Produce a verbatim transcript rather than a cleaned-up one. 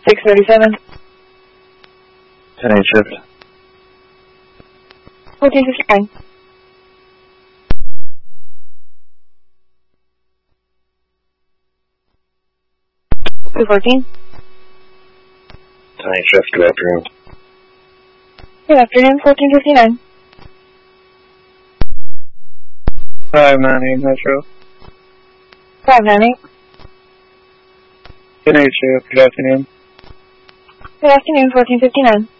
six thirty-seven. ten eight shift. fourteen fifty-nine. two fourteen. ten eight shift, good afternoon. Good afternoon, fourteen fifty-nine. five ninety Metro. five ninety. ten eight shift, good afternoon. Good afternoon, fourteen fifty-nine.